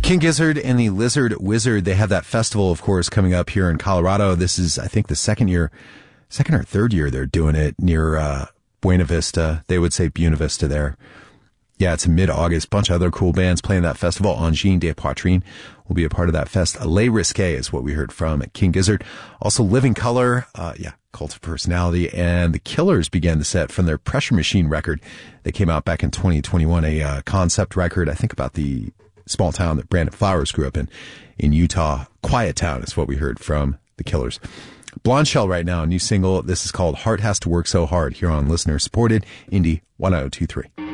King Gizzard and the Lizard Wizard, they have that festival, of course, coming up here in Colorado. This is, I think, the second or third year they're doing it near Buena Vista. They would say Buena Vista there. Yeah, it's in mid-August. Bunch of other cool bands playing that festival. Angine de Poitrine will be a part of that fest. Les Risqués is what we heard from King Gizzard. Also, Living Colour, Cult of Personality, and The Killers began the set from their Pressure Machine record. They came out back in 2021, a concept record, I think, about the small town that Brandon Flowers grew up in Utah. Quiet Town is what we heard from The Killers. Blonde Shell right now, a new single. This is called Heart Has to Work So Hard here on listener-supported Indie 1023.